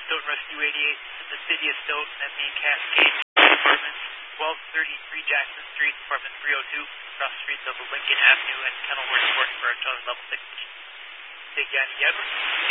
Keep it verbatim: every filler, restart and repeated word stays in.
Stoughton Rescue eighty-eight to the City of Stoughton at the Cascade Apartments, twelve thirty-three Jackson Street, Apartment three oh two, across the streets of Lincoln Avenue and Kenilworth Court for a total level six. Big Yanni Edwards.